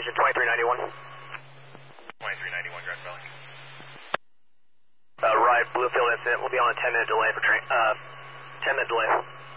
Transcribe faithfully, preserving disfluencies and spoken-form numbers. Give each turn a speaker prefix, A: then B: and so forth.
A: engine twenty-three ninety-one.
B: twenty-three ninety-one, Grass Valley.
A: Uh, right, Bluefield incident. We'll be on a ten minute delay for train, uh, ten minute delay.